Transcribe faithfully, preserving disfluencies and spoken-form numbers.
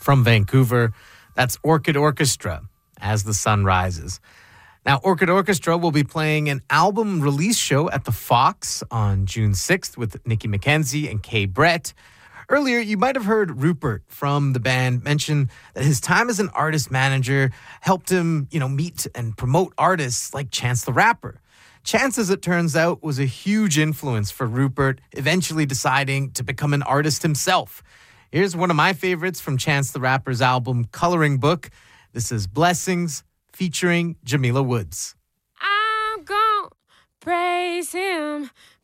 from Vancouver. That's Orchid Orchestra, As the Sun Rises. Now, Orchid Orchestra will be playing an album release show at the Fox on June sixth with Nikki McKenzie and Kay Brett. Earlier, you might have heard Rupert from the band mention that his time as an artist manager helped him, you know, meet and promote artists like Chance the Rapper. Chance, as it turns out, was a huge influence for Rupert, eventually deciding to become an artist himself. Here's one of my favorites from Chance the Rapper's album Coloring Book. This is Blessings featuring Jamila Woods. I'm gonna praise him